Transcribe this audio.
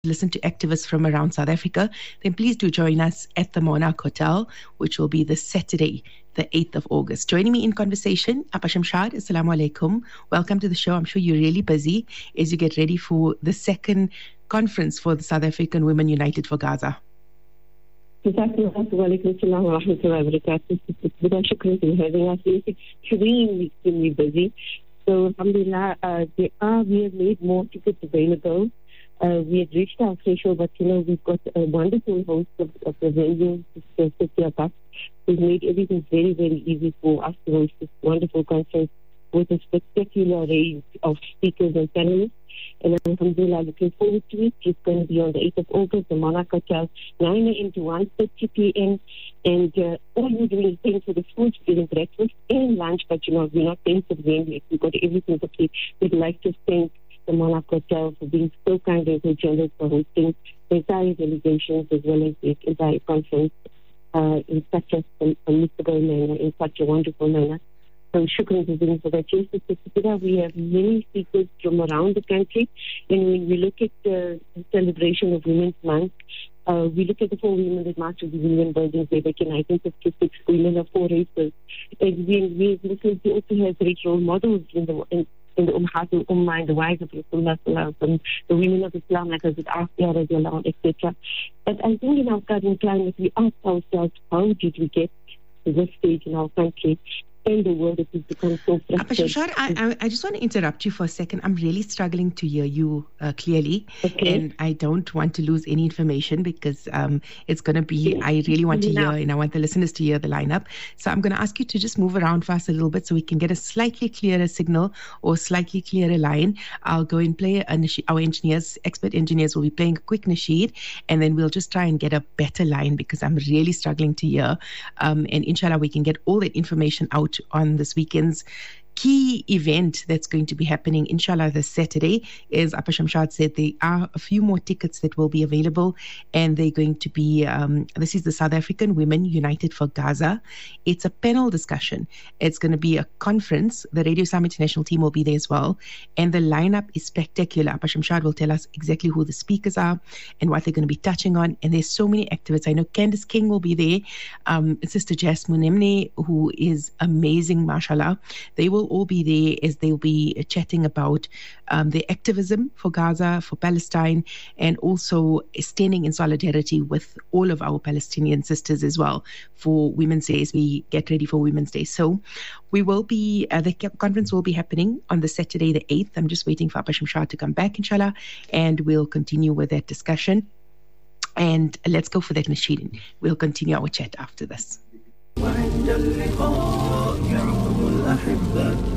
listen to activists from around South Africa, then please do join us at the Monarch Hotel, which will be this Saturday, the 8th of August. Joining me in conversation, Appa Shamshad, Assalamu alaikum. Welcome to the show. I'm sure you're really busy as you get ready for the second conference for the South African Women United for Gaza. Shukran for having us. We're extremely busy. So, alhamdulillah, we have made more tickets available. We had reached our threshold, but we've got a wonderful host of the venue to sit here back. We've made everything very, very easy for us to host this wonderful conference with a spectacular array of speakers and panelists. And alhamdulillah, looking forward to it. It's going to be on the 8th of August, the Monarch Hotel, 9 a.m. to 1:30 p.m. And all you're doing is paying for the food, getting breakfast and lunch, but we're not paying for the venue. We've got everything for free. We'd like to thank the Monarch Hotel for being so kind and so generous for hosting the entire delegations as well as the entire conference in such a mystical manner, in such a wonderful manner. So shukran for that. Yes, we have many speakers from around the country. And when we look at the celebration of Women's Month, we look at the 4 women that marched with the Union Buildings way back in 1956, women of 4 races. And we also have great role models in the Ummahat al-Ummah and the wives of Rasulullah, the women of Islam like Hazrat Asiya, etc. But I think in our current climate, we ask ourselves, how did we get to this stage in our country? In the world, it has become so frustrating. I just want to interrupt you for a second. I'm really struggling to hear you clearly, and I don't want to lose any information because it's going to be, I really want to hear, and I want the listeners to hear the lineup. So I'm going to ask you to just move around for us a little bit so we can get a slightly clearer signal or slightly clearer line. I'll go and play our engineers, expert engineers will be playing a quick nasheed, and then we'll just try and get a better line because I'm really struggling to hear. And inshallah, we can get all that information out on this weekend's key event that's going to be happening, inshallah, this Saturday. As Appa Shamshad said, there are a few more tickets that will be available, and they're going to be, this is the South African Women United for Gaza. It's a panel discussion. It's going to be a conference. The Radio Islam International team will be there as well, and the lineup is spectacular. Appa Shamshad will tell us exactly who the speakers are and what they're going to be touching on, and there's so many activists. I know Candace King will be there, Sister Jasmine Emne, who is amazing, mashallah. They will all be there as they'll be chatting about their activism for Gaza, for Palestine, and also standing in solidarity with all of our Palestinian sisters as well for Women's Day as we get ready for Women's Day. So we will be, the conference will be happening on the Saturday the 8th. I'm just waiting for Appa Shamshad to come back, inshallah, and we'll continue with that discussion. And let's go for that nasheed. We'll continue our chat after this.